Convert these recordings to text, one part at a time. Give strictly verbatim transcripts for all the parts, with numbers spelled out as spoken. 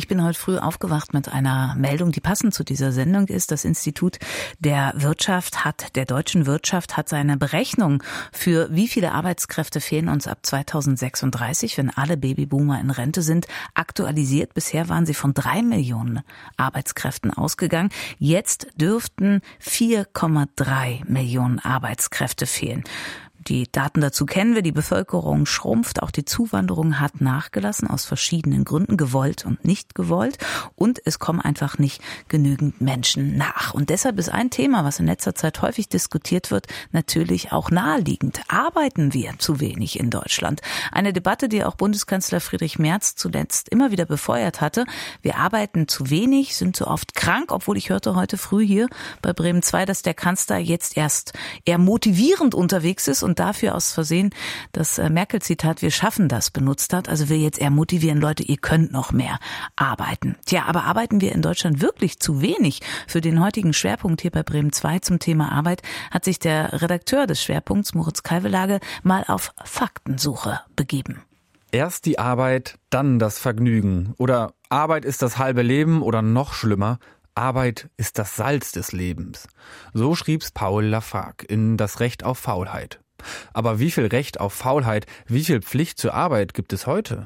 bin heute früh aufgewacht mit einer Meldung, die passend zu dieser Sendung ist. Das Institut der Wirtschaft hat, der deutschen Wirtschaft hat seine Berechnung für wie viele Arbeitskräfte fehlen uns ab zweitausendsechsunddreißig, wenn alle Babyboomer in Rente sind, aktualisiert. Bisher waren sie von drei Millionen Arbeitskräften ausgegangen. Jetzt dürften vier Komma drei Millionen Arbeitskräfte fehlen. Die Daten dazu kennen wir. Die Bevölkerung schrumpft. Auch die Zuwanderung hat nachgelassen, aus verschiedenen Gründen, gewollt und nicht gewollt. Und es kommen einfach nicht genügend Menschen nach. Und deshalb ist ein Thema, was in letzter Zeit häufig diskutiert wird, natürlich auch naheliegend. Arbeiten wir zu wenig in Deutschland? Eine Debatte, die auch Bundeskanzler Friedrich Merz zuletzt immer wieder befeuert hatte. Wir arbeiten zu wenig, sind zu oft krank, obwohl ich hörte heute früh hier bei Bremen zwei, dass der Kanzler jetzt erst eher motivierend unterwegs ist und dafür aus Versehen das Merkel-Zitat "Wir schaffen das" benutzt hat. Also will jetzt eher motivieren, Leute, ihr könnt noch mehr arbeiten. Tja, aber arbeiten wir in Deutschland wirklich zu wenig? Für den heutigen Schwerpunkt hier bei Bremen zwei zum Thema Arbeit hat sich der Redakteur des Schwerpunkts, Moritz Kalvelage, mal auf Faktensuche begeben. Erst die Arbeit, dann das Vergnügen. Oder Arbeit ist das halbe Leben oder noch schlimmer, Arbeit ist das Salz des Lebens. So schrieb's Paul Lafargue in Das Recht auf Faulheit. Aber wie viel Recht auf Faulheit, wie viel Pflicht zur Arbeit gibt es heute?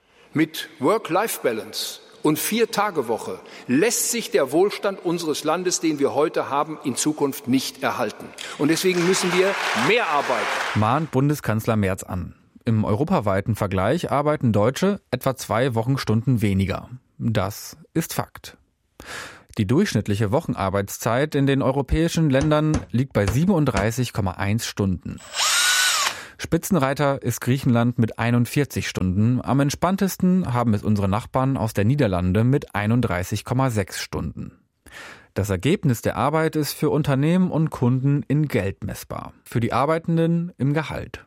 Mit Work-Life-Balance und Vier-Tage-Woche lässt sich der Wohlstand unseres Landes, den wir heute haben, in Zukunft nicht erhalten. Und deswegen müssen wir mehr arbeiten. Mahnt Bundeskanzler Merz an. Im europaweiten Vergleich arbeiten Deutsche etwa zwei Wochenstunden weniger. Das ist Fakt. Die durchschnittliche Wochenarbeitszeit in den europäischen Ländern liegt bei siebenunddreißig Komma eins Stunden. Spitzenreiter ist Griechenland mit einundvierzig Stunden. Am entspanntesten haben es unsere Nachbarn aus der Niederlande mit einunddreißig Komma sechs Stunden. Das Ergebnis der Arbeit ist für Unternehmen und Kunden in Geld messbar, für die Arbeitenden im Gehalt.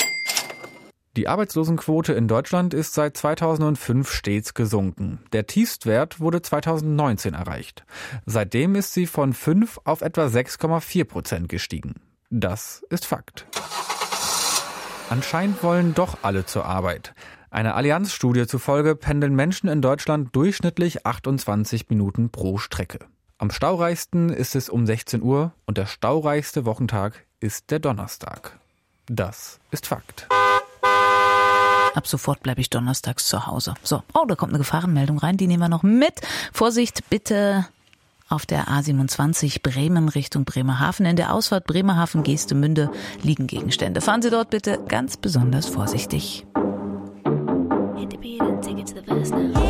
Die Arbeitslosenquote in Deutschland ist seit zweitausendfünf stets gesunken. Der Tiefstwert wurde zweitausendneunzehn erreicht. Seitdem ist sie von fünf auf etwa sechs Komma vier Prozent gestiegen. Das ist Fakt. Anscheinend wollen doch alle zur Arbeit. Einer Allianz-Studie zufolge pendeln Menschen in Deutschland durchschnittlich achtundzwanzig Minuten pro Strecke. Am staureichsten ist es um sechzehn Uhr und der staureichste Wochentag ist der Donnerstag. Das ist Fakt. Ab sofort bleibe ich donnerstags zu Hause. So, oh, da kommt eine Gefahrenmeldung rein, die nehmen wir noch mit. Vorsicht bitte auf der A siebenundzwanzig Bremen Richtung Bremerhaven. In der Ausfahrt Bremerhaven-Geestemünde liegen Gegenstände. Fahren Sie dort bitte ganz besonders vorsichtig.